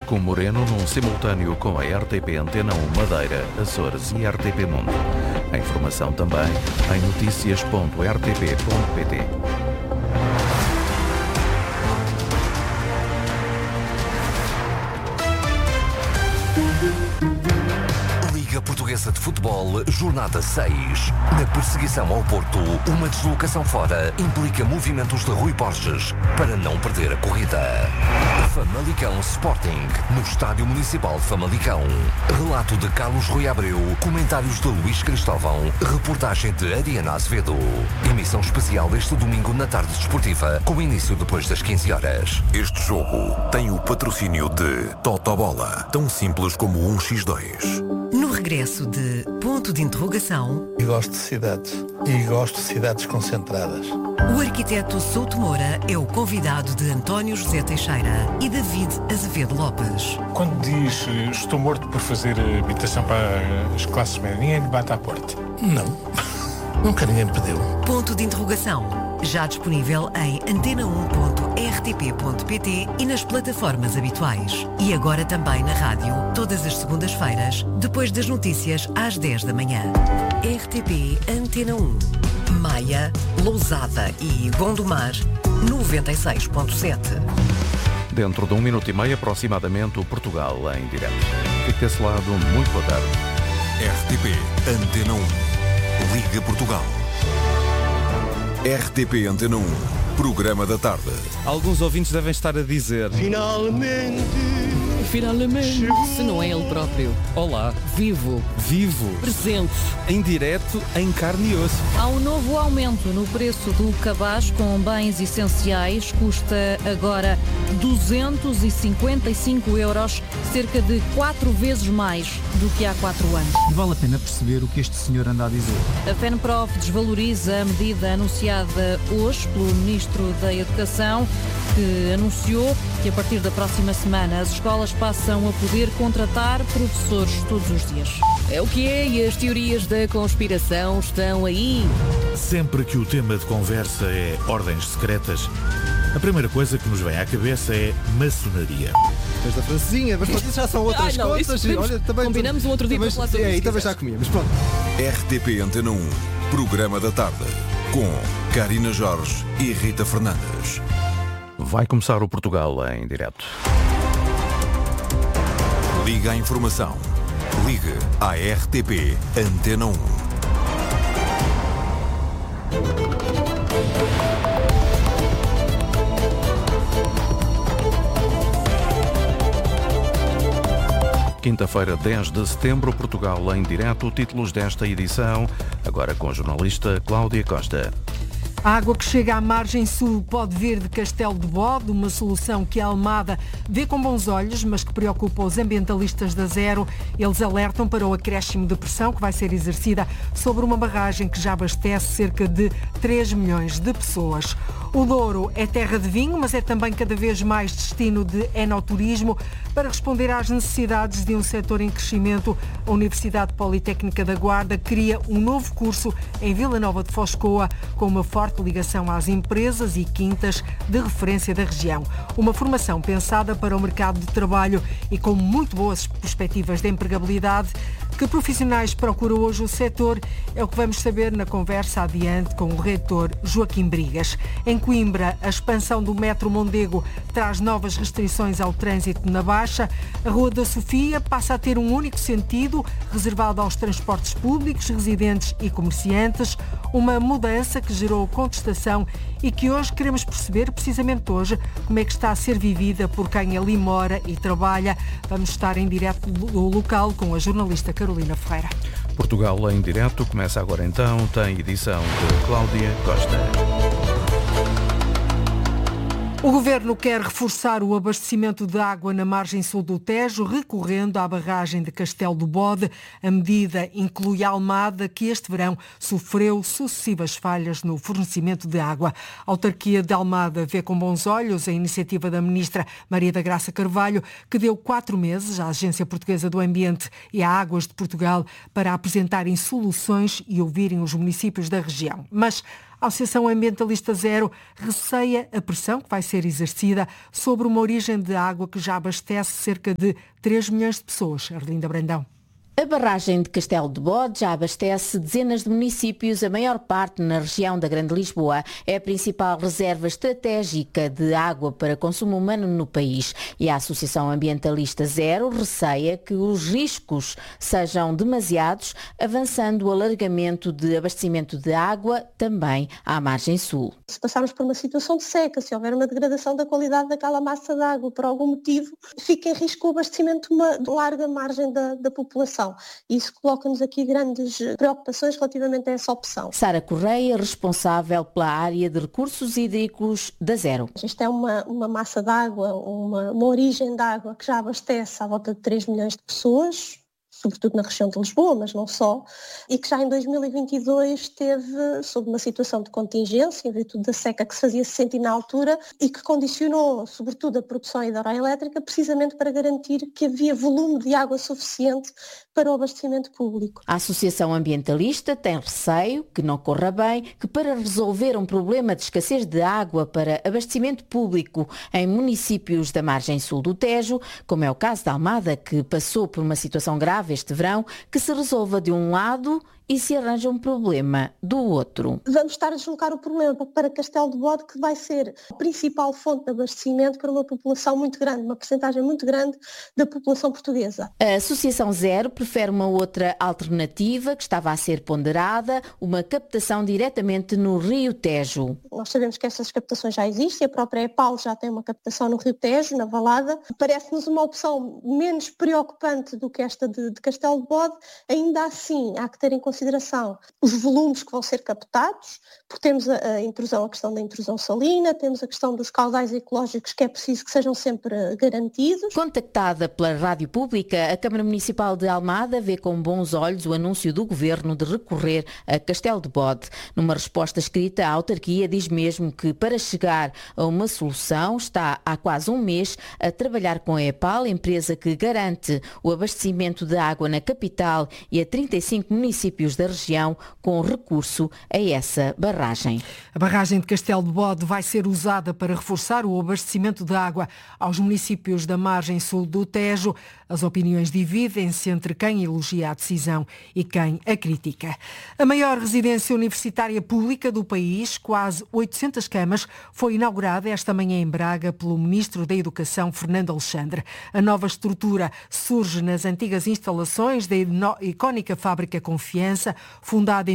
Marco Moreno num simultâneo com a RTP Antena 1 Madeira, Açores e RTP Mundo. A informação também em noticias.rtp.pt. Liga Portuguesa de Futebol, Jornada 6. Na perseguição ao Porto, uma deslocação fora implica movimentos de Rui Borges para não perder a corrida. Famalicão Sporting, no Estádio Municipal de Famalicão. Relato de Carlos Rui Abreu, comentários de Luís Cristóvão, reportagem de Ariana Azevedo. Emissão especial este domingo na tarde desportiva, com início depois das 15 horas. Este jogo tem o patrocínio de Totobola, tão simples como 1x2. No regresso de Ponto de Interrogação... Eu gosto de cidades. E gosto de cidades concentradas. O arquiteto Souto Moura é o convidado de António José Teixeira e David Azevedo Lopes. Quando diz estou morto por fazer habitação para as classes médias, ninguém lhe bate à porta? Não. Nunca ninguém me pediu. Ponto de Interrogação. Já disponível em antena1.rtp.pt e nas plataformas habituais. E agora também na rádio, todas as segundas-feiras, depois das notícias às 10 da manhã. RTP Antena 1. Maia, Lousada e Gondomar, 96.7. Dentro de 1 minuto e meio, aproximadamente, o Portugal em direto. Fique desse lado, muito boa tarde. RTP Antena 1. Liga Portugal. RTP Antena 1. Programa da tarde. Alguns ouvintes devem estar a dizer: Finalmente, se não é ele próprio. olá, Vivo, presente. em direto, em carne e osso. Há um novo aumento no preço do cabaz com bens essenciais. Custa agora 255 €, cerca de 4 vezes mais do que há 4 anos. Vale a pena perceber o que este senhor anda a dizer. A FENPROF desvaloriza a medida anunciada hoje pelo Ministro da Educação, que anunciou que a partir da próxima semana as escolas passam a poder contratar professores todos os dias. É o que é, e as teorias da conspiração estão aí. Sempre que o tema de conversa é ordens secretas, a primeira coisa que nos vem à cabeça é maçonaria. Mas da francesinha, mas pronto, isso já são outras contas. Olha, também combinamos um outro dia para falar sobre isso. E também já comíamos, pronto. RTP Antena 1. Programa da tarde. Com Karina Jorge e Rita Fernandes. Vai começar o Portugal em direto. Liga à informação. Ligue à RTP Antena 1. Quinta-feira, 10 de setembro, Portugal em direto. Títulos desta edição, agora com a jornalista Cláudia Costa. A água que chega à margem sul pode vir de Castelo de Bode, uma solução que a Almada vê com bons olhos, mas que preocupa os ambientalistas da Zero. Eles alertam para o acréscimo de pressão que vai ser exercida sobre uma barragem que já abastece cerca de 3 milhões de pessoas. O Douro é terra de vinho, mas é também cada vez mais destino de enoturismo. Para responder às necessidades de um setor em crescimento, a Universidade Politécnica da Guarda cria um novo curso em Vila Nova de Foscoa, com uma forte ligação às empresas e quintas de referência da região. Uma formação pensada para o mercado de trabalho e com muito boas perspectivas de empregabilidade. Que profissionais procura hoje o setor? É o que vamos saber na conversa adiante com o reitor Joaquim Brigas. Em Coimbra, a expansão do metro Mondego traz novas restrições ao trânsito na Baixa. A Rua da Sofia passa a ter um único sentido, reservado aos transportes públicos, residentes e comerciantes. Uma mudança que gerou contestação e que hoje queremos perceber, precisamente hoje, como é que está a ser vivida por quem ali mora e trabalha. Vamos estar em direto do local com a jornalista Carolina Ferreira. Portugal em direto começa agora então, tem edição de Cláudia Costa. O Governo quer reforçar o abastecimento de água na margem sul do Tejo, recorrendo à barragem de Castelo do Bode. A medida inclui a Almada, que este verão sofreu sucessivas falhas no fornecimento de água. A autarquia de Almada vê com bons olhos a iniciativa da ministra Maria da Graça Carvalho, que deu 4 meses à Agência Portuguesa do Ambiente e à Águas de Portugal para apresentarem soluções e ouvirem os municípios da região. Mas A Associação Ambientalista Zero receia a pressão que vai ser exercida sobre uma origem de água que já abastece cerca de 3 milhões de pessoas. Arlinda Brandão. A barragem de Castelo de Bode já abastece dezenas de municípios, a maior parte na região da Grande Lisboa. É a principal reserva estratégica de água para consumo humano no país. E a Associação Ambientalista Zero receia que os riscos sejam demasiados, avançando o alargamento de abastecimento de água também à margem sul. Se passarmos por uma situação de seca, se houver uma degradação da qualidade daquela massa de água por algum motivo, fica em risco o abastecimento de uma larga margem da população. Isso coloca-nos aqui grandes preocupações relativamente a essa opção. Sara Correia, responsável pela área de recursos hídricos da Zero. Isto é uma massa de água, uma origem de água que já abastece à volta de 3 milhões de pessoas, sobretudo na região de Lisboa, mas não só, e que já em 2022 esteve sob uma situação de contingência, em virtude da seca que se fazia sentir na altura e que condicionou, sobretudo, a produção hidroelétrica, precisamente para garantir que havia volume de água suficiente para o abastecimento público. A Associação Ambientalista tem receio que não corra bem, que para resolver um problema de escassez de água para abastecimento público em municípios da margem sul do Tejo, como é o caso da Almada, que passou por uma situação grave este verão, que se resolva de um lado e se arranja um problema do outro. Vamos estar a deslocar o problema para Castelo de Bode, que vai ser a principal fonte de abastecimento para uma população muito grande, uma percentagem muito grande da população portuguesa. A Associação Zero prefere uma outra alternativa que estava a ser ponderada, uma captação diretamente no Rio Tejo. Nós sabemos que essas captações já existem, a própria EPAL já tem uma captação no Rio Tejo, na Valada. Parece-nos uma opção menos preocupante do que esta de Castelo de Bode. Ainda assim, há que ter em consideração os volumes que vão ser captados, porque temos a questão da intrusão salina, temos a questão dos caudais ecológicos que é preciso que sejam sempre garantidos. Contactada pela Rádio Pública, a Câmara Municipal de Almada vê com bons olhos o anúncio do Governo de recorrer a Castelo de Bode. Numa resposta escrita, a autarquia diz mesmo que para chegar a uma solução está há quase um mês a trabalhar com a EPAL, empresa que garante o abastecimento de água na capital e a 35 municípios da região com recurso a essa barragem. A barragem de Castelo de Bode vai ser usada para reforçar o abastecimento de água aos municípios da margem sul do Tejo. As opiniões dividem-se entre quem elogia a decisão e quem a critica. A maior residência universitária pública do país, quase 800 camas, foi inaugurada esta manhã em Braga pelo Ministro da Educação, Fernando Alexandre. A nova estrutura surge nas antigas instalações da icónica Fábrica Confiança, fundada em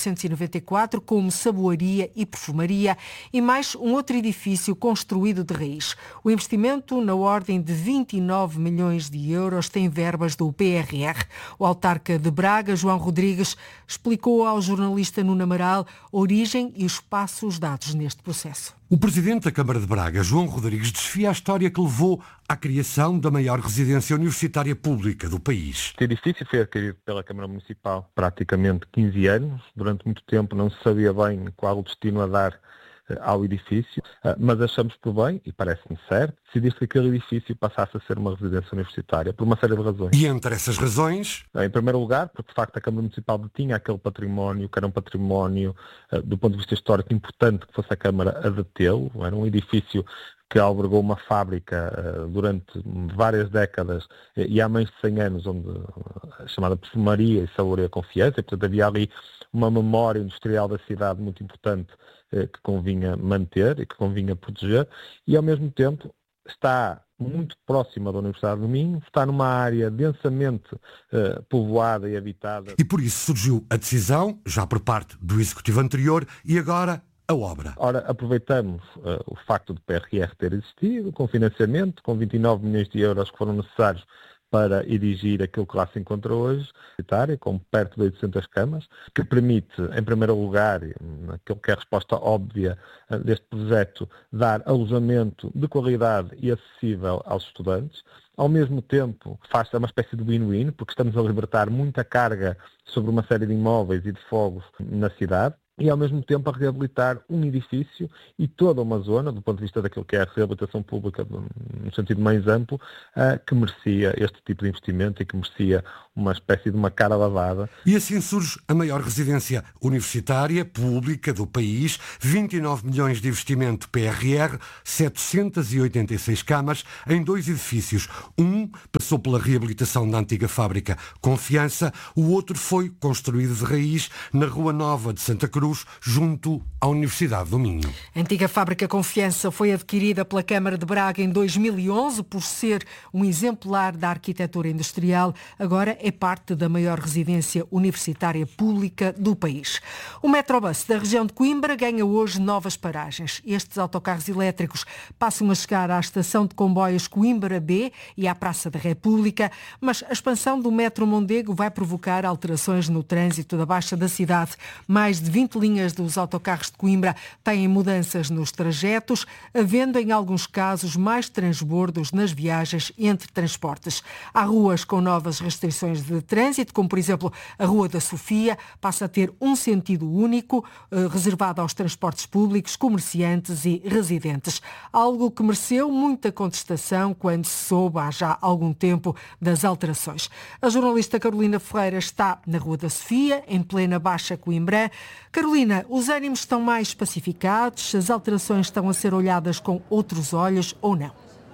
1894 como saboaria e perfumaria, e mais um outro edifício construído de raiz. O investimento, na ordem de 29 milhões de euros, tem verbas do PRR. O autarca de Braga, João Rodrigues, explicou ao jornalista Nuno Amaral a origem e os passos dados neste processo. O presidente da Câmara de Braga, João Rodrigues, desfia a história que levou à criação da maior residência universitária pública do país. Este edifício foi adquirido pela Câmara Municipal praticamente 15 anos. Durante muito tempo não se sabia bem qual o destino a dar ao edifício, mas achamos por bem, e parece-me certo, decidir que aquele edifício passasse a ser uma residência universitária, por uma série de razões. E entre essas razões? Em primeiro lugar, porque de facto a Câmara Municipal detinha aquele património, que era um património, do ponto de vista histórico, importante que fosse a Câmara a detê-lo. Era um edifício que albergou uma fábrica durante várias décadas e há mais de 100 anos, onde a chamada perfumaria e saboaria Confiança, e portanto havia ali uma memória industrial da cidade muito importante que convinha manter e que convinha proteger, e ao mesmo tempo está muito próxima da Universidade do Minho, está numa área densamente povoada e habitada. E por isso surgiu a decisão, já por parte do Executivo anterior, e agora a obra. Ora, aproveitamos o facto do PRR ter existido, com financiamento, com 29 milhões de euros que foram necessários para erigir aquilo que lá se encontra hoje, com perto de 800 camas, que permite, em primeiro lugar, aquilo que é a resposta óbvia deste projeto, dar alojamento de qualidade e acessível aos estudantes. Ao mesmo tempo, faz uma espécie de win-win, porque estamos a libertar muita carga sobre uma série de imóveis e de fogos na cidade. e ao mesmo tempo a reabilitar um edifício e toda uma zona, do ponto de vista daquilo que é a reabilitação pública no sentido mais amplo, que merecia este tipo de investimento e que merecia uma espécie de uma cara lavada. E assim surge a maior residência universitária pública do país, 29 milhões de investimento PRR, 786 camas em 2 edifícios. Um passou pela reabilitação da antiga fábrica Confiança, o outro foi construído de raiz na Rua Nova de Santa Cruz, junto à Universidade do Minho. A antiga fábrica Confiança foi adquirida pela Câmara de Braga em 2011 por ser um exemplar da arquitetura industrial. Agora é parte da maior residência universitária pública do país. O Metrobus da região de Coimbra ganha hoje novas paragens. Estes autocarros elétricos passam a chegar à estação de comboios Coimbra B e à Praça da República, mas a expansão do Metro Mondego vai provocar alterações no trânsito da Baixa da cidade. Mais de 20 linhas dos autocarros de Coimbra têm mudanças nos trajetos, havendo em alguns casos mais transbordos nas viagens entre transportes. Há ruas com novas restrições de trânsito, como por exemplo a Rua da Sofia, passa a ter um sentido único, reservado aos transportes públicos, comerciantes e residentes. Algo que mereceu muita contestação quando se soube há já algum tempo das alterações. A jornalista Carolina Ferreira está na Rua da Sofia, em plena Baixa Coimbra. Carolina, os ânimos estão mais pacificados? As alterações estão a ser olhadas com outros olhos ou não?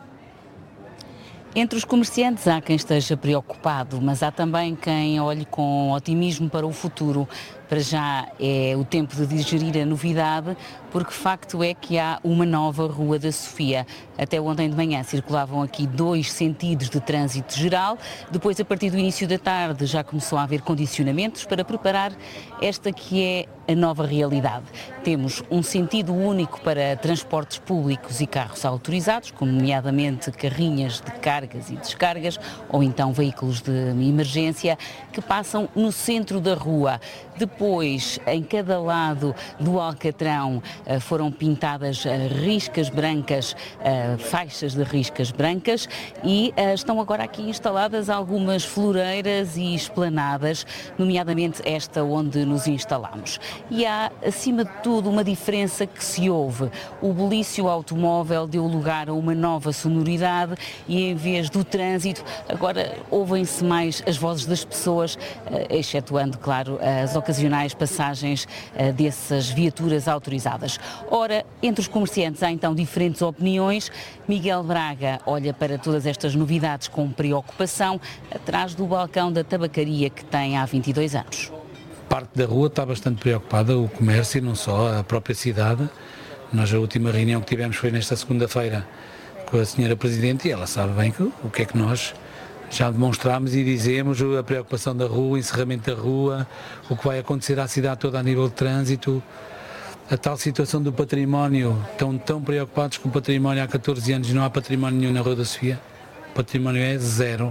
Entre os comerciantes há quem esteja preocupado, mas há também quem olhe com otimismo para o futuro. Para já é o tempo de digerir a novidade, porque facto é que há uma nova Rua da Sofia. Até ontem de manhã circulavam aqui 2 sentidos de trânsito geral. Depois, a partir do início da tarde, já começou a haver condicionamentos para preparar esta que é a nova realidade. Temos um sentido único para transportes públicos e carros autorizados, como nomeadamente carrinhas de cargas e descargas, ou então veículos de emergência, que passam no centro da rua. Depois, em cada lado do alcatrão, foram pintadas riscas brancas, faixas de riscas brancas, e estão agora aqui instaladas algumas floreiras e esplanadas, nomeadamente esta onde nos instalamos. E há, acima de tudo, uma diferença que se ouve. O bulício automóvel deu lugar a uma nova sonoridade e, em vez do trânsito, agora ouvem-se mais as vozes das pessoas, excetuando, claro, as ocasionais passagens dessas viaturas autorizadas. Ora, entre os comerciantes há então diferentes opiniões. Miguel Braga olha para todas estas novidades com preocupação, atrás do balcão da tabacaria que tem há 22 anos. Parte da rua está bastante preocupada, o comércio, não só, a própria cidade. Nós, a última reunião que tivemos foi nesta segunda-feira com a senhora Presidente, e ela sabe bem o que é que nós já demonstramos e dizemos, a preocupação da rua, o encerramento da rua, o que vai acontecer à cidade toda a nível de trânsito, a tal situação do património. Estão tão preocupados com o património há 14 anos e não há património nenhum na Rua da Sofia. O património é zero.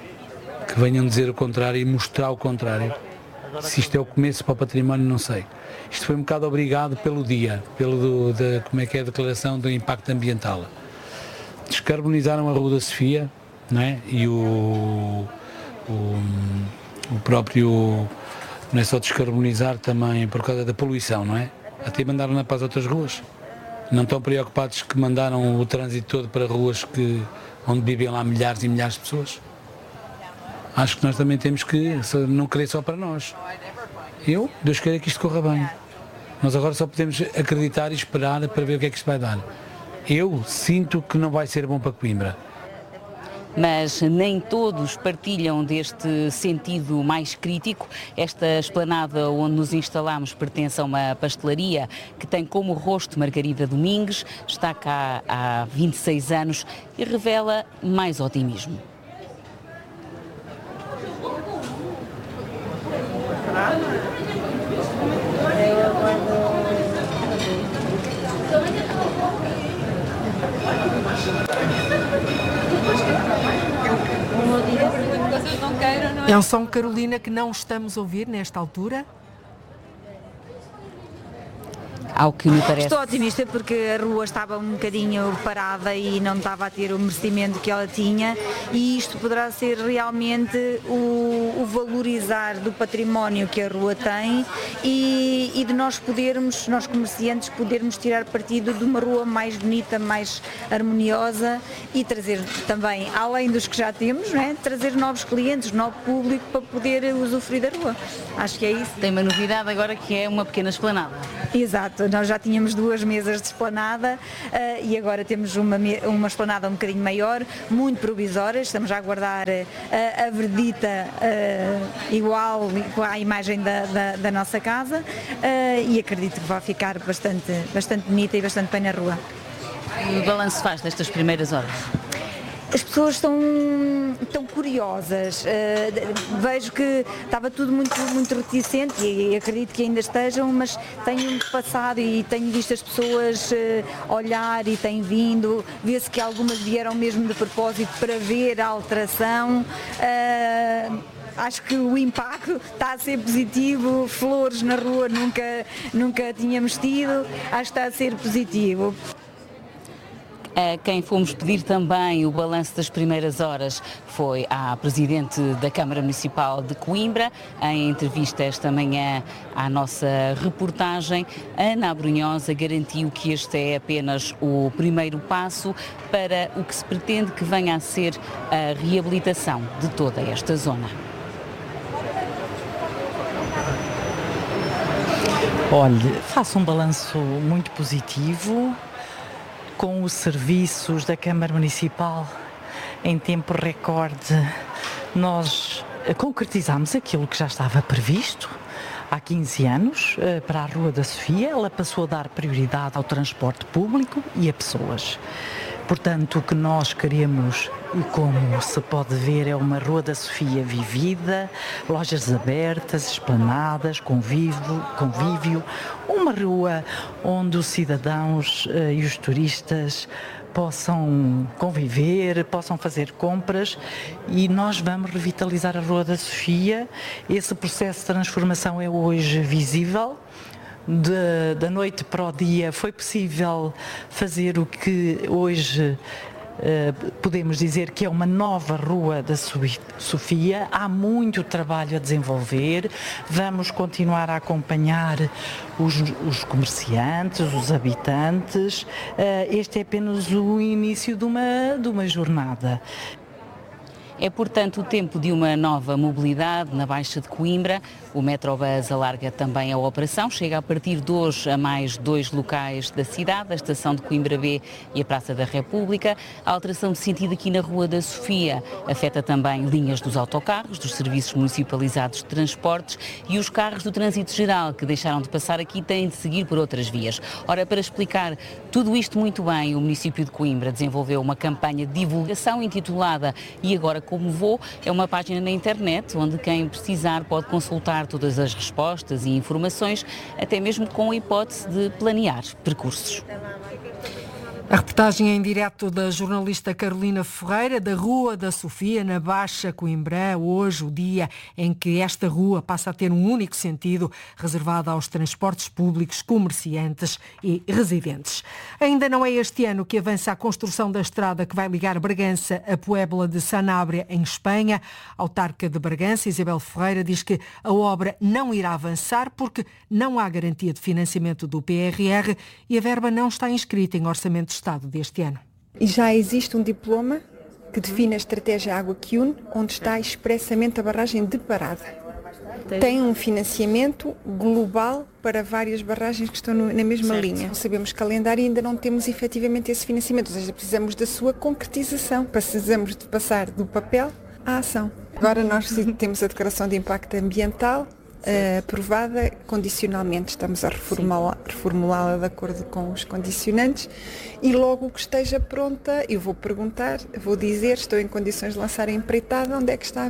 Que venham dizer o contrário e mostrar o contrário. Se isto é o começo para o património, não sei. Isto foi um bocado obrigado pelo dia, como é que é a declaração do impacto ambiental. Descarbonizaram a Rua da Sofia, não é? E o próprio, não é só descarbonizar, também por causa da poluição, não é? Até mandaram-na para as outras ruas. Não estão preocupados que mandaram o trânsito todo para ruas onde vivem lá milhares e milhares de pessoas. Acho que nós também temos que não querer só para nós. Deus queira que isto corra bem. Nós agora só podemos acreditar e esperar para ver o que é que isto vai dar. Eu sinto que não vai ser bom para Coimbra. Mas nem todos partilham deste sentido mais crítico. Esta esplanada onde nos instalamos pertence a uma pastelaria que tem como rosto Margarida Domingues, está cá há 26 anos e revela mais otimismo. É um som, Carolina, que não estamos a ouvir nesta altura? ao que me parece. Estou otimista porque a rua estava um bocadinho parada e não estava a ter o merecimento que ela tinha, e isto poderá ser realmente o valorizar do património que a rua tem e de nós comerciantes, podermos tirar partido de uma rua mais bonita, mais harmoniosa e trazer também, além dos que já temos, não é? Trazer novos clientes, novo público para poder usufruir da rua. Acho que é isso. Tem uma novidade agora que é uma pequena esplanada. Exato, nós já tínhamos 2 mesas de esplanada e agora temos uma esplanada um bocadinho maior, muito provisória. Estamos a aguardar a verdita igual à imagem da nossa casa e acredito que vai ficar bastante bonita e bastante bem na rua. Que balanço faz destas primeiras horas? As pessoas estão curiosas, vejo que estava tudo muito reticente e acredito que ainda estejam, mas tenho passado e tenho visto as pessoas olhar e têm vindo, vê-se que algumas vieram mesmo de propósito para ver a alteração. Acho que o impacto está a ser positivo, flores na rua nunca tínhamos tido, acho que está a ser positivo. A quem fomos pedir também o balanço das primeiras horas foi à Presidente da Câmara Municipal de Coimbra. Em entrevista esta manhã à nossa reportagem, Ana Abrunhosa garantiu que este é apenas o primeiro passo para o que se pretende que venha a ser a reabilitação de toda esta zona. Olhe, faço um balanço muito positivo. Com os serviços da Câmara Municipal, em tempo recorde, nós concretizamos aquilo que já estava previsto há 15 anos para a Rua da Sofia. Ela passou a dar prioridade ao transporte público e a pessoas. Portanto, o que nós queremos, e como se pode ver, é uma Rua da Sofia vivida, lojas abertas, esplanadas, convívio, uma rua onde os cidadãos e os turistas possam conviver, possam fazer compras, e nós vamos revitalizar a Rua da Sofia. Esse processo de transformação é hoje visível. Da noite para o dia foi possível fazer o que hoje podemos dizer que é uma nova Rua da Sofia. Há muito trabalho a desenvolver, vamos continuar a acompanhar os comerciantes, os habitantes. Este é apenas o início de uma jornada. É, portanto, o tempo de uma nova mobilidade na Baixa de Coimbra. O Metrobus alarga também a operação, chega a partir de hoje a mais 2 locais da cidade, a Estação de Coimbra B e a Praça da República. A alteração de sentido aqui na Rua da Sofia afeta também linhas dos autocarros, dos serviços municipalizados de transportes, e os carros do trânsito geral que deixaram de passar aqui têm de seguir por outras vias. Ora, para explicar tudo isto muito bem, o município de Coimbra desenvolveu uma campanha de divulgação intitulada "E Agora Como Vou?". É uma página na internet onde quem precisar pode consultar todas as respostas e informações, até mesmo com a hipótese de planear percursos. A reportagem em direto da jornalista Carolina Ferreira, da Rua da Sofia, na Baixa Coimbra. Hoje, o dia em que esta rua passa a ter um único sentido, reservado aos transportes públicos, comerciantes e residentes. Ainda não é este ano que avança a construção da estrada que vai ligar Bragança a Puebla de Sanabria, em Espanha. A autarca de Bragança, Isabel Ferreira, diz que a obra não irá avançar porque não há garantia de financiamento do PRR e a verba não está inscrita em orçamento de Estado deste ano. E já existe um diploma que define a estratégia Água que Une, onde está expressamente a barragem de parada. Tem um financiamento global para várias barragens que estão na mesma linha. Sabemos calendário e ainda não temos efetivamente esse financiamento, ou seja, precisamos da sua concretização, precisamos de passar do papel à ação. Agora nós temos a declaração de impacto ambiental aprovada condicionalmente, estamos a reformulá-la de acordo com os condicionantes, e logo que esteja pronta eu vou perguntar, vou dizer, estou em condições de lançar a empreitada, onde é que está a verba.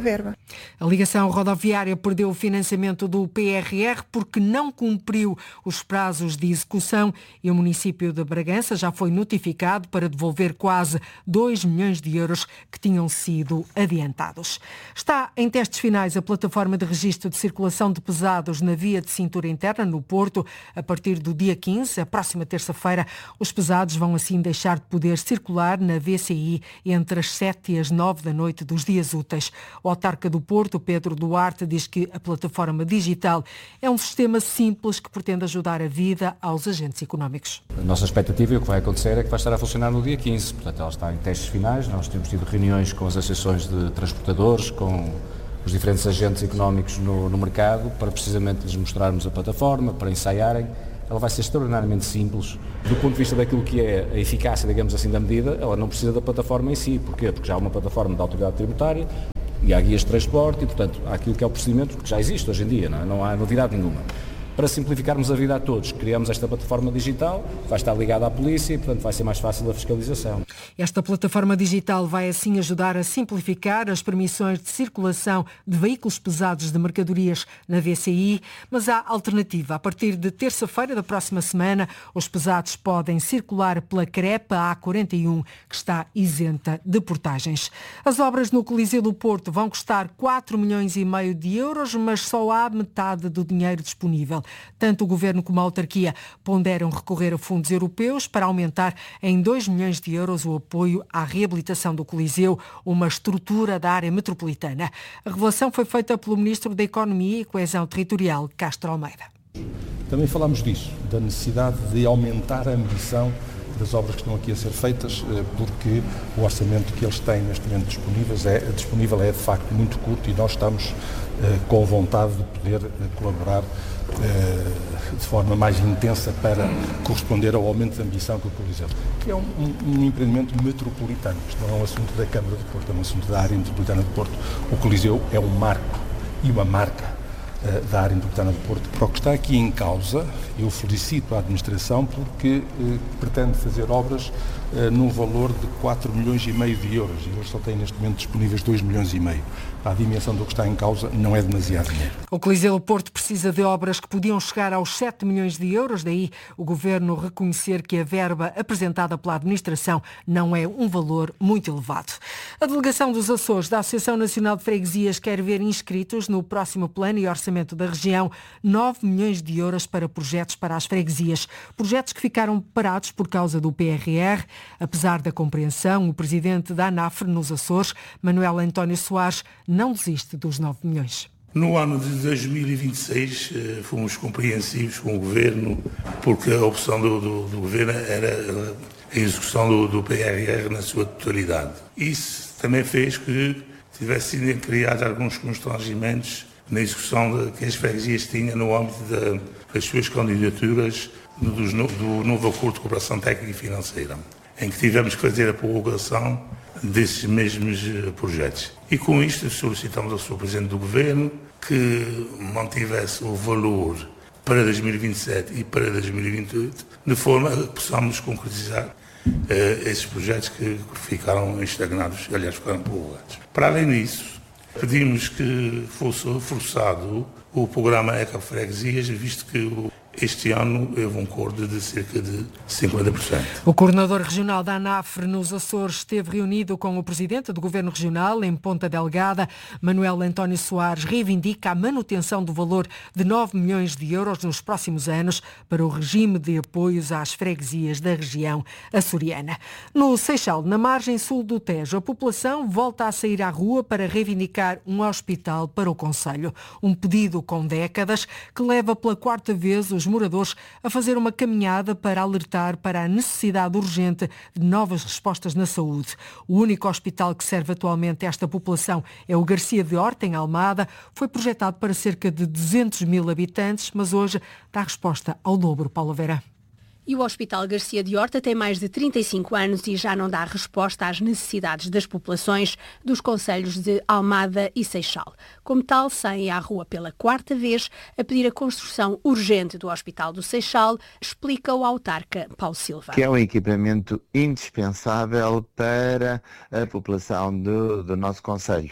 A ligação rodoviária perdeu o financiamento do PRR porque não cumpriu os prazos de execução e o município de Bragança já foi notificado para devolver quase 2 milhões de euros que tinham sido adiantados. Está em testes finais a plataforma de registro de circulação de pesados na via de cintura interna no Porto. A partir do dia 15, a próxima terça-feira, os pesados vão assim deixar de poder circular na VCI entre as 7 e as 9 da noite dos dias úteis. O autarca do Porto, Pedro Duarte, diz que a plataforma digital é um sistema simples que pretende ajudar a vida aos agentes económicos. A nossa expectativa e o que vai acontecer é que vai estar a funcionar no dia 15, portanto ela está em testes finais, nós temos tido reuniões com as associações de transportadores, com os diferentes agentes económicos no mercado, para precisamente lhes mostrarmos a plataforma, para ensaiarem. Ela vai ser extraordinariamente simples. Do ponto de vista daquilo que é a eficácia, digamos assim, da medida, ela não precisa da plataforma em si. Porquê? Porque já há uma plataforma da autoridade tributária e há guias de transporte e, portanto, há aquilo que é o procedimento que já existe hoje em dia, não há novidade nenhuma. Para simplificarmos a vida a todos, criamos esta plataforma digital, vai estar ligada à polícia e, portanto, vai ser mais fácil a fiscalização. Esta plataforma digital vai assim ajudar a simplificar as permissões de circulação de veículos pesados de mercadorias na VCI, mas há alternativa. A partir de terça-feira da próxima semana, os pesados podem circular pela CREPA A41, que está isenta de portagens. As obras no Coliseu do Porto vão custar 4,5 milhões de euros, mas só há metade do dinheiro disponível. Tanto o Governo como a autarquia ponderam recorrer a fundos europeus para aumentar em 2 milhões de euros o apoio à reabilitação do Coliseu, uma estrutura da área metropolitana. A revelação foi feita pelo Ministro da Economia e Coesão Territorial, Castro Almeida. Também falámos disso, da necessidade de aumentar a ambição das obras que estão aqui a ser feitas, porque o orçamento que eles têm neste momento disponível é de facto muito curto e nós estamos com vontade de poder colaborar de forma mais intensa para corresponder ao aumento de ambição que o Coliseu, que é um empreendimento metropolitano. Isto não é um assunto da Câmara de Porto, é um assunto da área metropolitana de Porto. O Coliseu é um marco e uma marca da área metropolitana de Porto. Para o que está aqui em causa, eu felicito a administração porque pretende fazer obras num valor de 4,5 milhões de euros e eles só têm neste momento disponíveis 2,5 milhões. A dimensão do que está em causa não é demasiado dinheiro. O Coliseu do Porto precisa de obras que podiam chegar aos 7 milhões de euros, daí o Governo reconhecer que a verba apresentada pela administração não é um valor muito elevado. A delegação dos Açores da Associação Nacional de Freguesias quer ver inscritos no próximo plano e orçamento da região 9 milhões de euros para projetos para as freguesias. Projetos que ficaram parados por causa do PRR. Apesar da compreensão, o presidente da ANAFRE nos Açores, Manuel António Soares, não desiste dos 9 milhões. No ano de 2026 fomos compreensivos com o Governo, porque a opção do Governo era a execução do PRR na sua totalidade. Isso também fez que tivessem sido criados alguns constrangimentos na execução que as freguesias tinham no âmbito das suas candidaturas do novo acordo de cooperação técnica e financeira, em que tivemos que fazer a prorrogação desses mesmos projetos. E com isto solicitamos ao Sr. Presidente do Governo que mantivesse o valor para 2027 e para 2028, de forma a que possamos concretizar esses projetos que ficaram estagnados, aliás, ficaram prorrogados. Para além disso, pedimos que fosse reforçado o programa Ecofreguesias, visto que este ano houve um corte de cerca de 50%. O coordenador regional da ANAFRE nos Açores esteve reunido com o presidente do Governo Regional em Ponta Delgada. Manuel António Soares reivindica a manutenção do valor de 9 milhões de euros nos próximos anos para o regime de apoios às freguesias da região açoriana. No Seixal, na margem sul do Tejo, a população volta a sair à rua para reivindicar um hospital para o concelho. Um pedido com décadas que leva pela quarta vez os moradores a fazer uma caminhada para alertar para a necessidade urgente de novas respostas na saúde. O único hospital que serve atualmente esta população é o Garcia de Horta, em Almada. Foi projetado para cerca de 200 mil habitantes, mas hoje dá resposta ao dobro. Paulo Vera. E o Hospital Garcia de Horta tem mais de 35 anos e já não dá resposta às necessidades das populações dos concelhos de Almada e Seixal. Como tal, saem à rua pela 4ª vez a pedir a construção urgente do Hospital do Seixal, explica o autarca Paulo Silva. Que é um equipamento indispensável para a população do nosso concelho.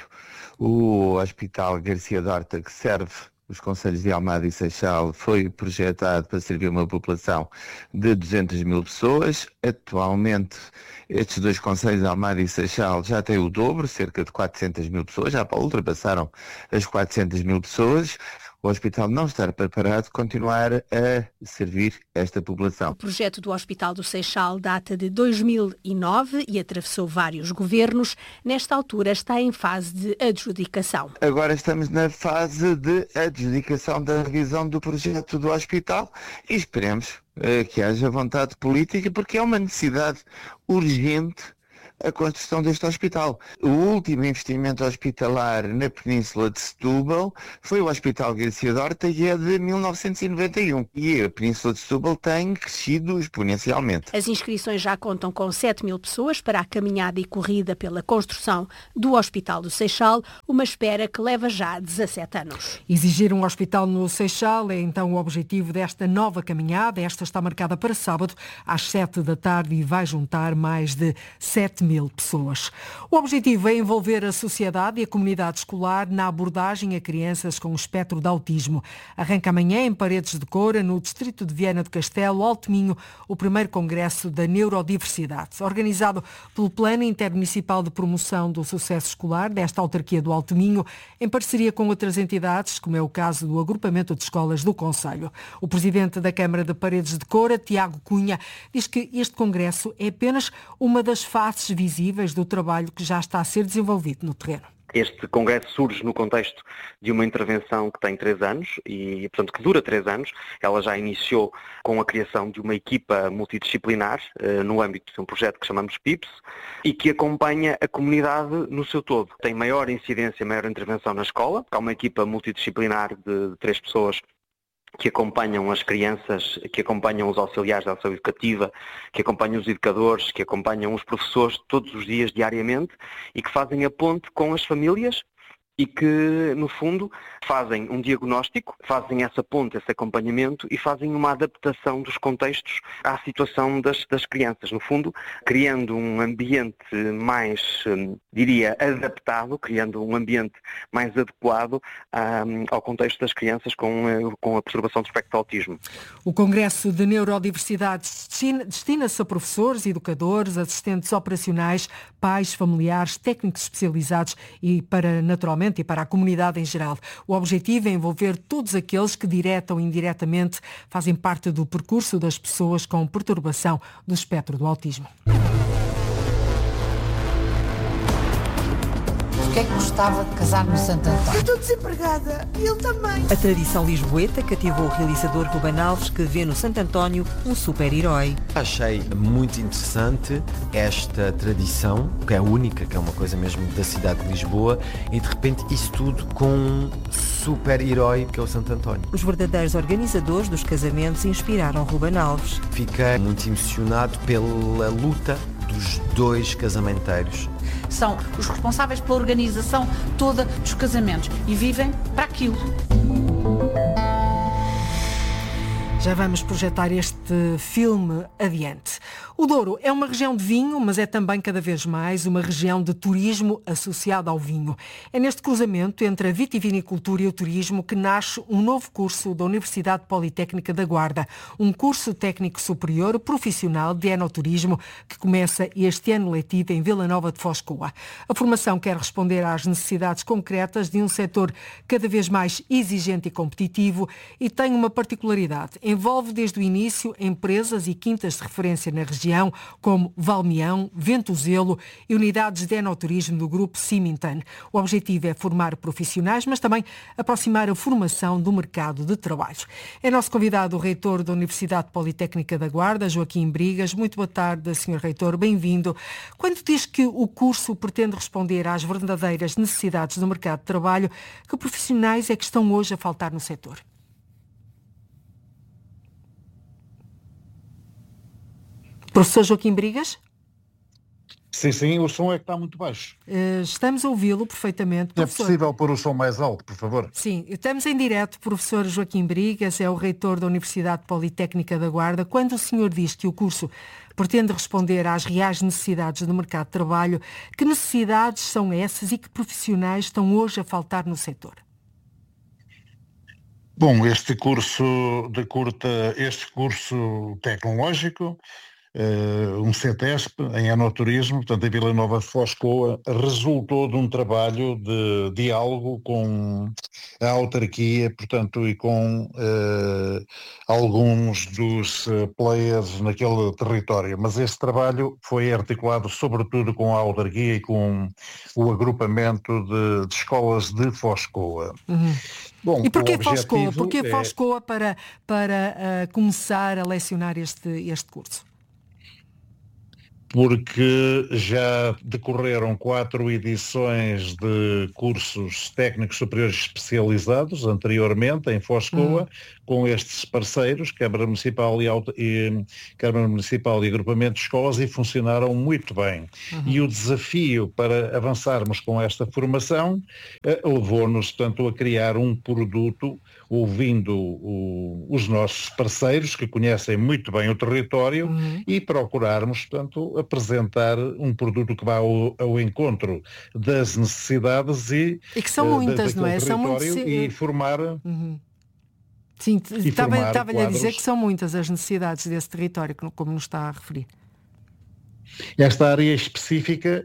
O Hospital Garcia de Horta, que serve os concelhos de Almada e Seixal, foi projetado para servir uma população de 200 mil pessoas. Atualmente, estes dois concelhos de Almada e Seixal já têm o dobro, cerca de 400 mil pessoas, já ultrapassaram as 400 mil pessoas. O hospital não estar preparado continuar a servir esta população. O projeto do Hospital do Seixal data de 2009 e atravessou vários governos. Nesta altura está em fase de adjudicação. Agora estamos na fase de adjudicação da revisão do projeto do hospital e esperemos que haja vontade política, porque é uma necessidade urgente a construção deste hospital. O último investimento hospitalar na Península de Setúbal foi o Hospital Garcia de Horta e é de 1991. E a Península de Setúbal tem crescido exponencialmente. As inscrições já contam com 7 mil pessoas para a caminhada e corrida pela construção do Hospital do Seixal, uma espera que leva já 17 anos. Exigir um hospital no Seixal é então o objetivo desta nova caminhada. Esta está marcada para sábado às 7 da tarde e vai juntar mais de 7 mil pessoas. O objetivo é envolver a sociedade e a comunidade escolar na abordagem a crianças com o espectro de autismo. Arranca amanhã em Paredes de Coura, no distrito de Viana do Castelo, Alto Minho, o primeiro congresso da neurodiversidade, organizado pelo Plano Intermunicipal de Promoção do Sucesso Escolar desta autarquia do Alto Minho, em parceria com outras entidades, como é o caso do Agrupamento de Escolas do Concelho. O presidente da Câmara de Paredes de Coura, Tiago Cunha, diz que este congresso é apenas uma das faces visíveis do trabalho que já está a ser desenvolvido no terreno. Este congresso surge no contexto de uma intervenção que tem 3 anos e, portanto, que dura 3 anos. Ela já iniciou com a criação de uma equipa multidisciplinar no âmbito de um projeto que chamamos PIPS e que acompanha a comunidade no seu todo. Tem maior incidência, maior intervenção na escola. Há uma equipa multidisciplinar de 3 pessoas que acompanham as crianças, que acompanham os auxiliares da ação educativa, que acompanham os educadores, que acompanham os professores todos os dias, diariamente, e que fazem a ponte com as famílias e que, no fundo, fazem um diagnóstico, fazem essa ponte, esse acompanhamento e fazem uma adaptação dos contextos à situação das crianças. No fundo, criando um ambiente mais, diria, adaptado, criando um ambiente mais adequado ao contexto das crianças com a perturbação do espectro de autismo. O Congresso de Neurodiversidade destina-se a professores, educadores, assistentes operacionais, pais, familiares, técnicos especializados e para a comunidade em geral. O objetivo é envolver todos aqueles que, direta ou indiretamente, fazem parte do percurso das pessoas com perturbação do espectro do autismo. Porquê é que gostava de casar no Santo António? Eu estou desempregada e ele também. A tradição lisboeta cativou o realizador Ruben Alves, que vê no Santo António um super-herói. Achei muito interessante esta tradição, que é única, que é uma coisa mesmo da cidade de Lisboa, e de repente isso tudo com um super-herói que é o Santo António. Os verdadeiros organizadores dos casamentos inspiraram Ruben Alves. Fiquei muito emocionado pela luta dos 2 casamenteiros. São os responsáveis pela organização toda dos casamentos e vivem para aquilo. Já vamos projetar este filme adiante. O Douro é uma região de vinho, mas é também cada vez mais uma região de turismo associada ao vinho. É neste cruzamento entre a vitivinicultura e o turismo que nasce um novo curso da Universidade Politécnica da Guarda, um curso técnico superior profissional de enoturismo que começa este ano letivo em Vila Nova de Foz Coa. A formação quer responder às necessidades concretas de um setor cada vez mais exigente e competitivo e tem uma particularidade. Envolve desde o início empresas e quintas de referência na região, como Valmião, Ventuzelo e unidades de enoturismo do grupo Simintan. O objetivo é formar profissionais, mas também aproximar a formação do mercado de trabalho. É nosso convidado o reitor da Universidade Politécnica da Guarda, Joaquim Brigas. Muito boa tarde, Sr. Reitor, bem-vindo. Quando diz que o curso pretende responder às verdadeiras necessidades do mercado de trabalho, que profissionais é que estão hoje a faltar no setor? Professor Joaquim Brigas? Sim, o som é que está muito baixo. Estamos a ouvi-lo perfeitamente. Professor. É possível pôr o som mais alto, por favor? Sim, estamos em direto. Professor Joaquim Brigas é o reitor da Universidade Politécnica da Guarda. Quando o senhor diz que o curso pretende responder às reais necessidades do mercado de trabalho, que necessidades são essas e que profissionais estão hoje a faltar no setor? Bom, este curso tecnológico, um CETESP em enoturismo, portanto em Vila Nova de Foscoa, resultou de um trabalho de diálogo com a autarquia, portanto, e com alguns dos players naquele território. Mas esse trabalho foi articulado sobretudo com a autarquia e com o agrupamento de escolas de Foscoa. Uhum. Bom, e porquê Foscoa? Porquê Foscoa para começar a lecionar este curso? Porque já decorreram 4 edições de cursos técnicos superiores especializados anteriormente em Foscoa, com estes parceiros, Câmara Municipal e Agrupamento de Escolas, e funcionaram muito bem. E o desafio para avançarmos com esta formação levou-nos, portanto, a criar um produto, ouvindo os nossos parceiros, que conhecem muito bem o território, e procurarmos, portanto, apresentar um produto que vá ao encontro das necessidades e que são muitas, não é? São muitas, e formar... Sim, estava-lhe a dizer que são muitas as necessidades desse território, como nos está a referir. Esta área específica,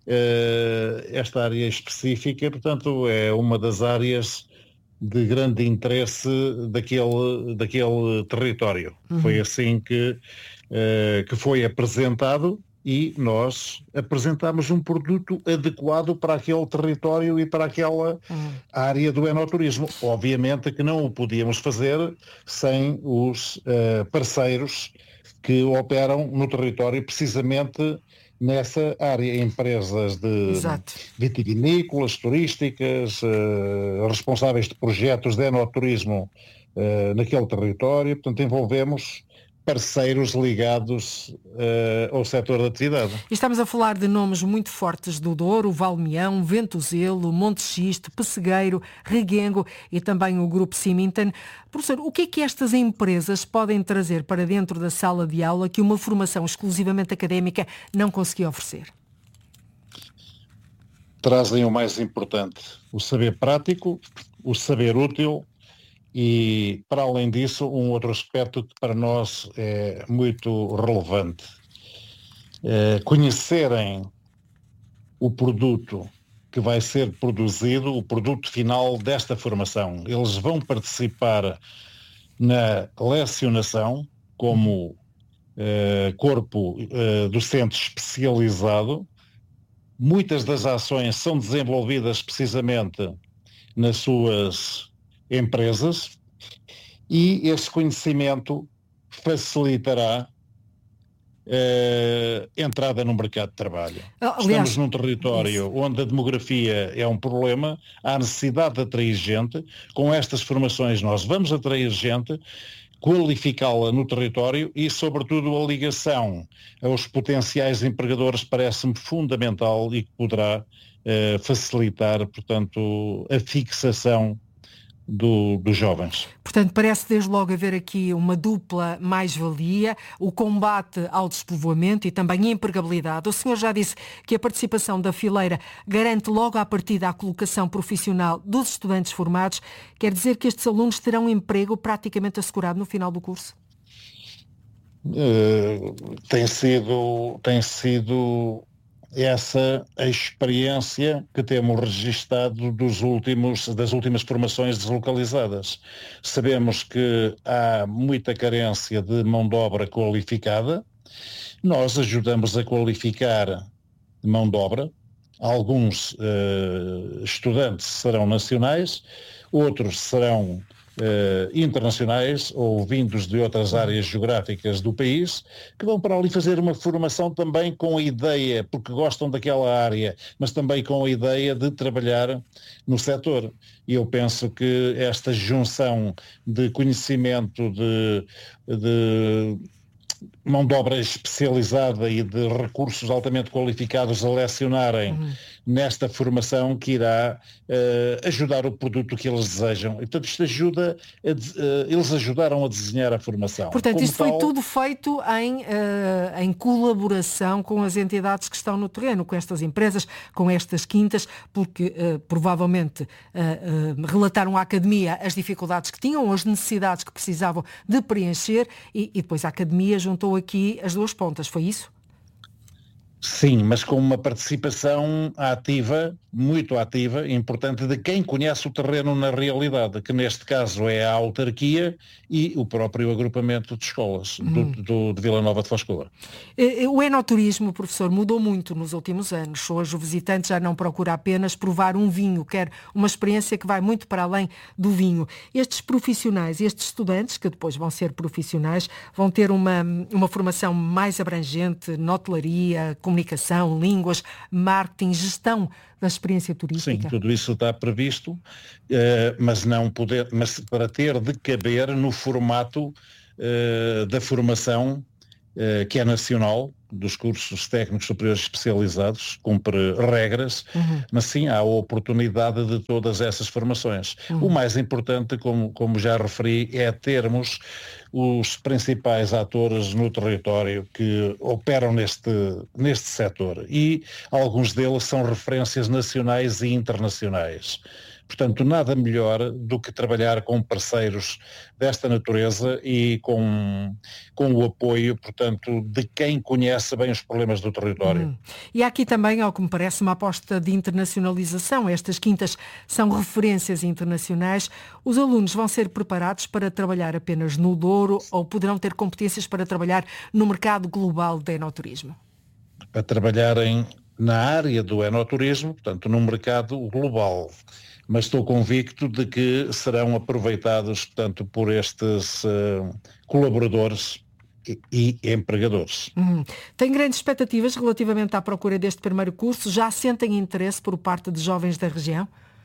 portanto, é uma das áreas de grande interesse daquele território. Foi assim que foi apresentado, e nós apresentámos um produto adequado para aquele território e para aquela área do enoturismo. Obviamente que não o podíamos fazer sem os parceiros que operam no território precisamente nessa área, empresas de vitivinícolas, turísticas, responsáveis de projetos de enoturismo naquele território. Portanto, envolvemos parceiros ligados ao setor da atividade. E estamos a falar de nomes muito fortes do Douro, Valmião, Ventuzelo, Monte Xisto, Pessegueiro, Reguengo e também o Grupo Ciminten. Professor, o que é que estas empresas podem trazer para dentro da sala de aula que uma formação exclusivamente académica não conseguia oferecer? Trazem o mais importante, o saber prático, o saber útil. E, para além disso, um outro aspecto que para nós é muito relevante. Conhecerem o produto que vai ser produzido, o produto final desta formação. Eles vão participar na lecionação como corpo docente especializado. Muitas das ações são desenvolvidas precisamente nas suas empresas, e esse conhecimento facilitará entrada no mercado de trabalho. Estamos num território onde a demografia é um problema, há necessidade de atrair gente. Com estas formações nós vamos atrair gente, qualificá-la no território, e sobretudo a ligação aos potenciais empregadores parece-me fundamental e que poderá facilitar, portanto, a fixação dos jovens. Portanto, parece desde logo haver aqui uma dupla mais-valia, o combate ao despovoamento e também a empregabilidade. O senhor já disse que a participação da fileira garante logo à partida a colocação profissional dos estudantes formados. Quer dizer que estes alunos terão emprego praticamente assegurado no final do curso? Tem sido essa a experiência que temos registado das últimas formações deslocalizadas. Sabemos que há muita carência de mão de obra qualificada. Nós ajudamos a qualificar mão de obra. Alguns estudantes serão nacionais, outros serão internacionais ou vindos de outras áreas geográficas do país, que vão para ali fazer uma formação também com a ideia, porque gostam daquela área, mas também com a ideia de trabalhar no setor. E eu penso que esta junção de conhecimento, de mão de obra especializada e de recursos altamente qualificados a lecionarem nesta formação que irá ajudar o produto que eles desejam. E, portanto, isto ajuda, eles ajudaram a desenhar a formação. Portanto, Como isto foi tudo feito em colaboração com as entidades que estão no terreno, com estas empresas, com estas quintas, porque provavelmente relataram à Academia as dificuldades que tinham, as necessidades que precisavam de preencher e depois a Academia juntou aqui as duas pontas, foi isso? Sim, mas com uma participação ativa, muito ativa, importante, de quem conhece o terreno na realidade, que neste caso é a autarquia e o próprio agrupamento de escolas de Vila Nova de Foz de Coura. O enoturismo, professor, mudou muito nos últimos anos. Hoje o visitante já não procura apenas provar um vinho, quer uma experiência que vai muito para além do vinho. Estes profissionais, estes estudantes, que depois vão ser profissionais, vão ter uma formação mais abrangente na hotelaria, comunicação, línguas, marketing, gestão da experiência turística. Sim, tudo isso está previsto, mas para ter de caber no formato da formação que é nacional, dos cursos técnicos superiores especializados, cumpre regras, mas sim, há a oportunidade de todas essas formações. O mais importante, como já referi, é termos os principais atores no território que operam neste setor, e alguns deles são referências nacionais e internacionais. Portanto, nada melhor do que trabalhar com parceiros desta natureza e com o apoio, portanto, de quem conhece bem os problemas do território. E há aqui também, ao que me parece, uma aposta de internacionalização. Estas quintas são referências internacionais. Os alunos vão ser preparados para trabalhar apenas no Douro ou poderão ter competências para trabalhar no mercado global do enoturismo? Para trabalharem na área do enoturismo, portanto, num mercado global. Mas estou convicto de que serão aproveitados, portanto, por estes colaboradores e empregadores. Tem grandes expectativas relativamente à procura deste primeiro curso? Já sentem interesse por parte de jovens da região?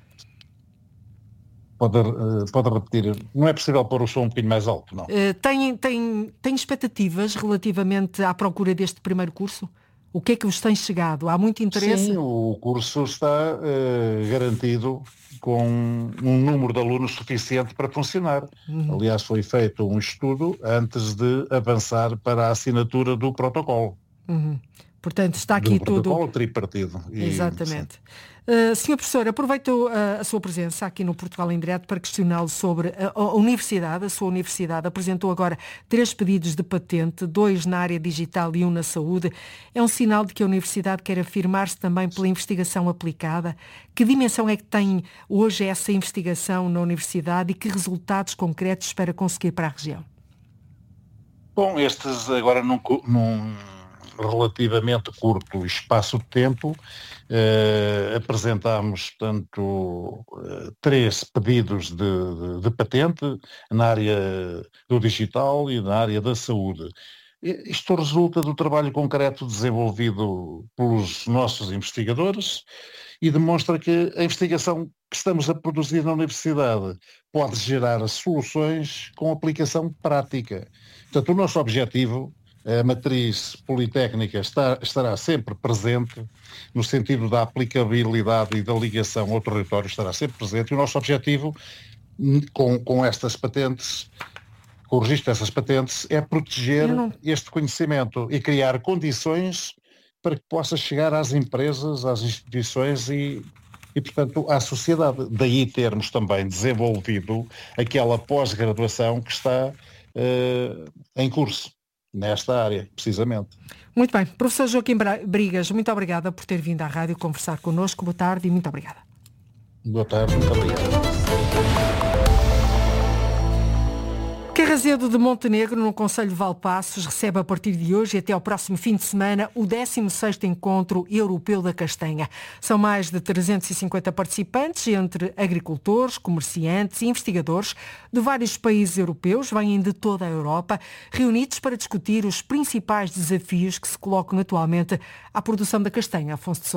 Pode repetir? Não é possível pôr o som um bocadinho mais alto, não? Tem expectativas relativamente à procura deste primeiro curso? O que é que vos tem chegado? Há muito interesse? Sim, o curso está garantido com um número de alunos suficiente para funcionar. Aliás, foi feito um estudo antes de avançar para a assinatura do protocolo. Portanto, está aqui tudo... protocolo tripartido. Exatamente. Senhor Professor, aproveito a sua presença aqui no Portugal em Direto para questioná-lo sobre a universidade. A sua universidade apresentou agora 3 pedidos de patente, 2 na área digital e 1 na saúde. É um sinal de que a universidade quer afirmar-se também pela investigação aplicada. Que dimensão é que tem hoje essa investigação na universidade e que resultados concretos espera conseguir para a região? Bom, estes agora num relativamente curto espaço de tempo, apresentámos, portanto, 3 pedidos de patente na área do digital e na área da saúde. Isto resulta do trabalho concreto desenvolvido pelos nossos investigadores e demonstra que a investigação que estamos a produzir na universidade pode gerar soluções com aplicação prática. Portanto, o nosso objetivo, a matriz politécnica estará sempre presente, no sentido da aplicabilidade e da ligação ao território estará sempre presente, e o nosso objetivo com estas patentes, com o registro dessas patentes, é proteger este conhecimento e criar condições para que possa chegar às empresas, às instituições e portanto, à sociedade. Daí termos também desenvolvido aquela pós-graduação que está em curso nesta área, precisamente. Muito bem. Professor Joaquim Brigas, muito obrigada por ter vindo à rádio conversar connosco. Boa tarde e muito obrigada. Boa tarde, muito obrigado. Carrazedo de Montenegro, no concelho de Valpaços, recebe a partir de hoje e até ao próximo fim de semana o 16º Encontro Europeu da Castanha. São mais de 350 participantes, entre agricultores, comerciantes e investigadores de vários países europeus, vêm de toda a Europa, reunidos para discutir os principais desafios que se colocam atualmente à produção da castanha. Afonso de Sousa.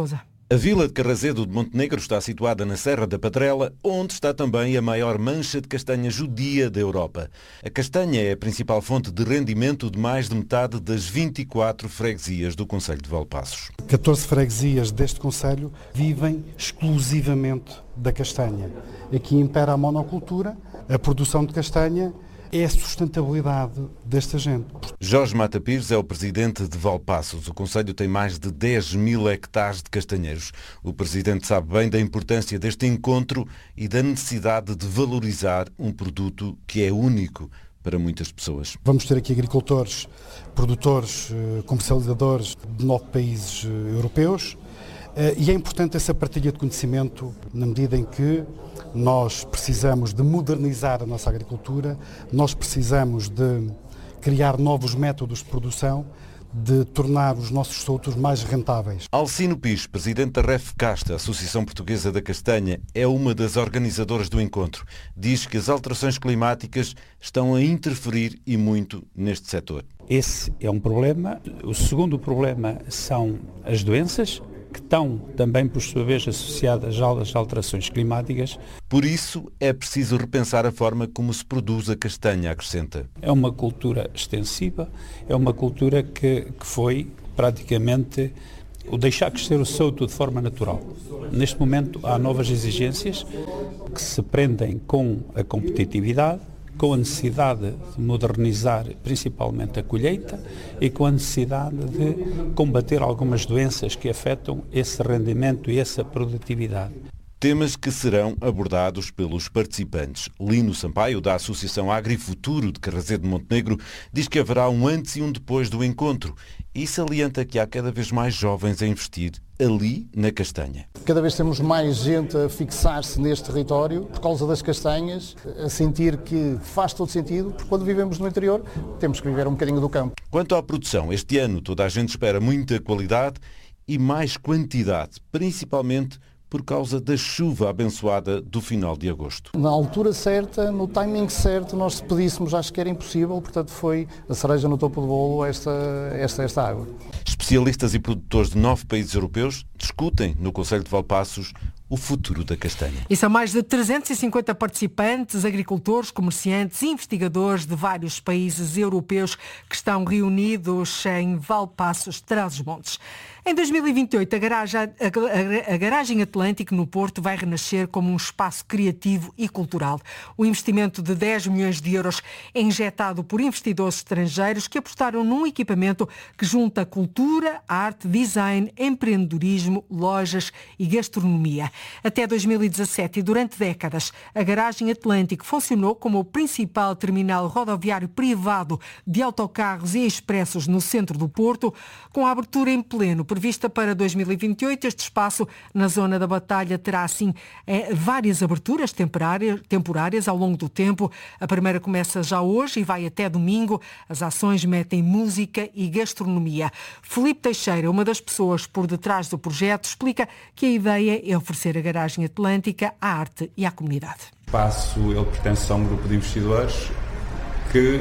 A vila de Carrazedo de Montenegro está situada na Serra da Padrela, onde está também a maior mancha de castanha judia da Europa. A castanha é a principal fonte de rendimento de mais de metade das 24 freguesias do concelho de Valpaços. 14 freguesias deste concelho vivem exclusivamente da castanha. Aqui impera a monocultura, a produção de castanha é a sustentabilidade desta gente. Jorge Mata Pires é o presidente de Valpaços. O concelho tem mais de 10 mil hectares de castanheiros. O presidente sabe bem da importância deste encontro e da necessidade de valorizar um produto que é único para muitas pessoas. Vamos ter aqui agricultores, produtores, comercializadores de 9 países europeus e é importante essa partilha de conhecimento na medida em que nós precisamos de modernizar a nossa agricultura, nós precisamos de criar novos métodos de produção, de tornar os nossos produtos mais rentáveis. Alcino Pis, presidente da REFCASTA, Associação Portuguesa da Castanha, é uma das organizadoras do encontro. Diz que as alterações climáticas estão a interferir e muito neste setor. Esse é um problema. O segundo problema são as doenças, que estão também, por sua vez, associadas às alterações climáticas. Por isso, é preciso repensar a forma como se produz a castanha, acrescenta. É uma cultura extensiva, é uma cultura que foi praticamente o deixar crescer o solto de forma natural. Neste momento, há novas exigências que se prendem com a competitividade, com a necessidade de modernizar principalmente a colheita e com a necessidade de combater algumas doenças que afetam esse rendimento e essa produtividade. Temas que serão abordados pelos participantes. Lino Sampaio, da Associação Agrifuturo de Carrazedo de Montenegro, diz que haverá um antes e um depois do encontro e salienta que há cada vez mais jovens a investir ali na castanha. Cada vez temos mais gente a fixar-se neste território por causa das castanhas, a sentir que faz todo sentido, porque quando vivemos no interior temos que viver um bocadinho do campo. Quanto à produção, este ano toda a gente espera muita qualidade e mais quantidade, principalmente por causa da chuva abençoada do final de agosto. Na altura certa, no timing certo, nós se pedíssemos, acho que era impossível, portanto foi a cereja no topo do bolo esta água. Especialistas e produtores de 9 países europeus discutem no Concelho de Valpaços o futuro da castanha. E são mais de 350 participantes, agricultores, comerciantes e investigadores de vários países europeus que estão reunidos em Valpaços, Trás-os-Montes. Em 2028, a Garagem Atlântico no Porto vai renascer como um espaço criativo e cultural. O investimento de 10 milhões de euros é injetado por investidores estrangeiros que apostaram num equipamento que junta cultura, arte, design, empreendedorismo, lojas e gastronomia. Até 2017 e durante décadas, a Garagem Atlântico funcionou como o principal terminal rodoviário privado de autocarros e expressos no centro do Porto, com a abertura em pleno prevista para 2028. Este espaço na zona da Batalha terá assim várias aberturas temporárias ao longo do tempo. A primeira começa já hoje e vai até domingo. As ações metem música e gastronomia. Filipe Teixeira, uma das pessoas por detrás do projeto, explica que a ideia é oferecer a Garagem Atlântica à arte e à comunidade. O espaço, ele pertence a um grupo de investidores que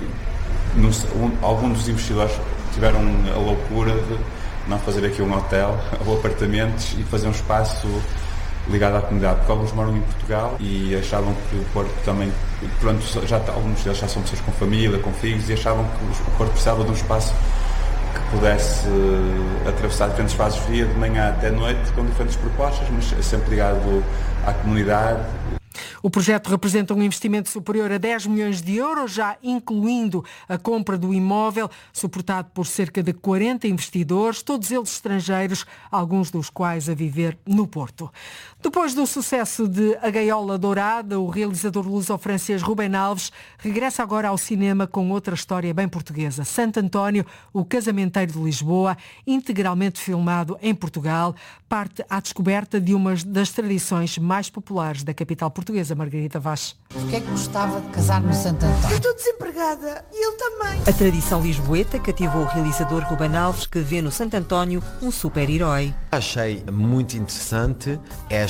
alguns dos investidores tiveram a loucura de não fazer aqui um hotel ou apartamentos e fazer um espaço ligado à comunidade, porque alguns moram em Portugal e achavam que o Porto também, pronto, alguns deles já são pessoas com família, com filhos, e achavam que o Porto precisava de um espaço que pudesse atravessar diferentes fases do dia, de manhã até noite, com diferentes propostas, mas sempre ligado à comunidade. O projeto representa um investimento superior a 10 milhões de euros, já incluindo a compra do imóvel, suportado por cerca de 40 investidores, todos eles estrangeiros, alguns dos quais a viver no Porto. Depois do sucesso de A Gaiola Dourada, o realizador luso-francês Rubén Alves regressa agora ao cinema com outra história bem portuguesa. Santo António, o casamenteiro de Lisboa, integralmente filmado em Portugal, parte à descoberta de uma das tradições mais populares da capital portuguesa, Margarida Vaz. Porquê é que gostava de casar no Santo António? Eu estou desempregada e ele também. A tradição lisboeta cativou o realizador Rubén Alves, que vê no Santo António um super-herói. Achei muito interessante esta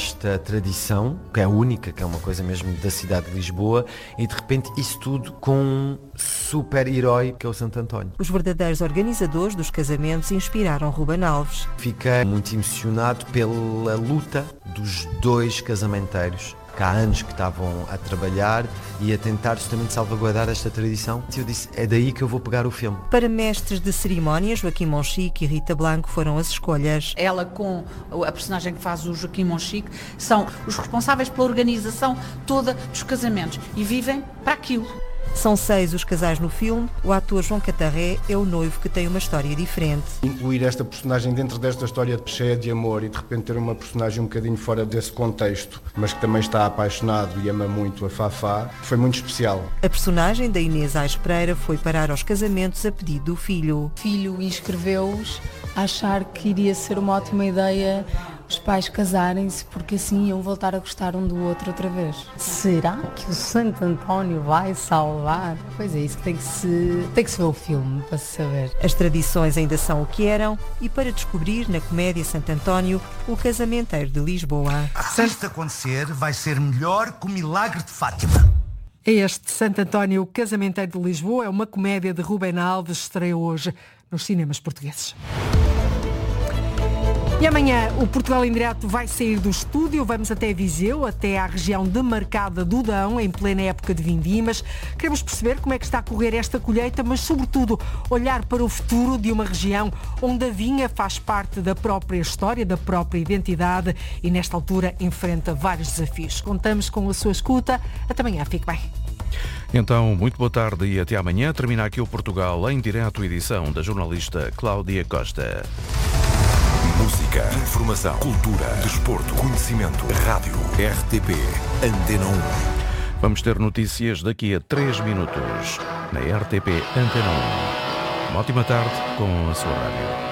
esta tradição, que é única, que é uma coisa mesmo da cidade de Lisboa, e de repente isso tudo com um super-herói que é o Santo António. Os verdadeiros organizadores dos casamentos inspiraram Ruben Alves. Fiquei muito emocionado pela luta dos dois casamenteiros, que há anos que estavam a trabalhar e a tentar justamente salvaguardar esta tradição. E eu disse, é daí que eu vou pegar o filme. Para mestres de cerimónias, Joaquim Monchique e Rita Blanco foram as escolhas. Ela com a personagem que faz o Joaquim Monchique são os responsáveis pela organização toda dos casamentos e vivem para aquilo. São 6 os casais no filme. O ator João Catarré é o noivo que tem uma história diferente. Incluir esta personagem dentro desta história cheia de amor e de repente ter uma personagem um bocadinho fora desse contexto, mas que também está apaixonado e ama muito a Fafá, foi muito especial. A personagem da Inês Aires Pereira foi parar aos casamentos a pedido do filho. O filho inscreveu-os a achar que iria ser uma ótima ideia os pais casarem-se porque assim iam voltar a gostar um do outro outra vez. Será que o Santo António vai salvar? Pois é, isso que tem que se ver o filme para se saber. As tradições ainda são o que eram e para descobrir na comédia Santo António o casamenteiro de Lisboa. Se isto acontecer, vai ser melhor que o milagre de Fátima. Este Santo António, o casamenteiro de Lisboa, é uma comédia de Ruben Alves, estreia hoje nos cinemas portugueses. E amanhã o Portugal em Direto vai sair do estúdio, vamos até Viseu, até à região demarcada do Dão, em plena época de vindimas. Queremos perceber como é que está a correr esta colheita, mas sobretudo olhar para o futuro de uma região onde a vinha faz parte da própria história, da própria identidade e nesta altura enfrenta vários desafios. Contamos com a sua escuta. Até amanhã, fique bem. Então, muito boa tarde e até amanhã. Termina aqui o Portugal em Direto, edição da jornalista Cláudia Costa. Música, informação, cultura, desporto, conhecimento, rádio, RTP, Antena 1. Vamos ter notícias daqui a 3 minutos na RTP Antena 1. Uma ótima tarde com a sua rádio.